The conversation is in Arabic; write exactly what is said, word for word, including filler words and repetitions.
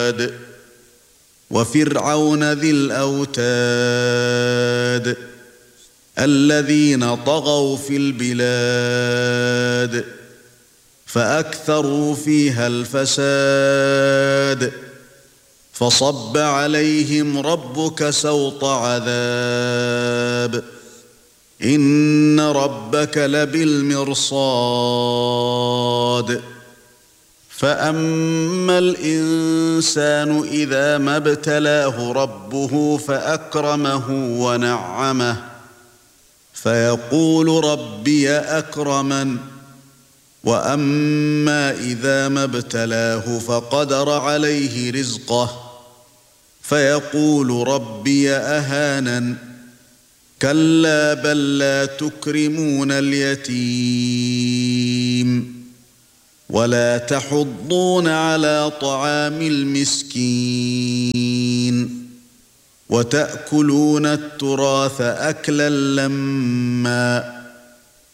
العاد وفرعون ذي الأوتاد الذين طغوا في البلاد فأكثروا فيها الفساد فصب عليهم ربك سوط عذاب إن ربك لبالمرصاد فأما الإنسان إذا ما ابتلاه ربه فأكرمه ونعمه فيقول ربي أكرمن وأما إذا ما ابتلاه فقدر عليه رزقه فيقول ربي أهانن كلا بل لا تكرمون اليتيم ولا تحضون على طعام المسكين وتأكلون التراث أكلا لمّا